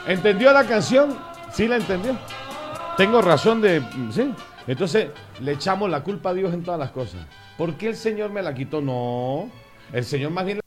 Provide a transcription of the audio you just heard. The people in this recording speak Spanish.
¿Entendió la canción? Sí la entendió. Tengo razón de... Sí. Entonces le echamos la culpa a Dios en todas las cosas. ¿Por qué el Señor me la quitó? No. El Señor más bien